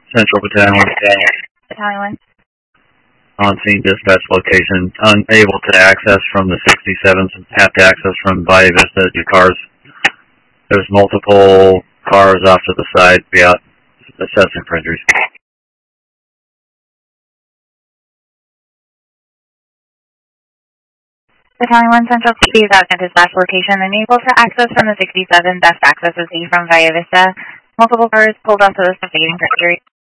Central Battalion 1. Battalion 1. On scene dispatch location. Unable to access from the 67s. Have to access from Valle Vista. Your cars. There's multiple cars off to the side. Be out assessing for injuries. Battalion 1 Central PD is out at dispatch location. Unable to access from the 67. Best access is from Valle Vista. Multiple cars pulled off to the investigating for injury.